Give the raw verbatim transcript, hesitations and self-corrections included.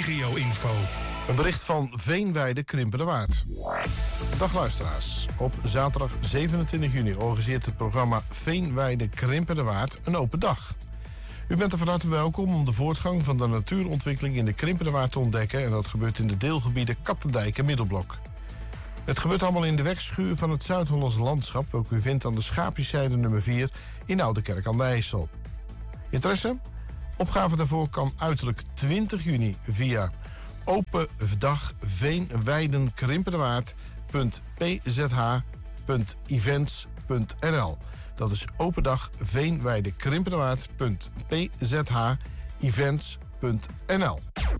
regio-info. Een bericht van Veenweide Krimpenderwaard. Dag luisteraars. Op zaterdag zevenentwintig juni organiseert het programma Veenweide Krimpenderwaard een open dag. U bent er van harte welkom om de voortgang van de natuurontwikkeling in de Krimpenderwaard te ontdekken. En dat gebeurt in de deelgebieden Kattendijk en Middelblok. Het gebeurt allemaal in de wegschuur van het Zuid-Hollandse landschap, welke u vindt aan de Schaapjeszijde nummer vier in Oudekerk aan de IJssel. Interesse? Opgave daarvoor kan uiterlijk twintig juni via opendag veenweidenkrimpenderwaard punt p z h punt events punt n l. Dat is opendag veenweidekrimpenderwaard punt p z h events punt n l.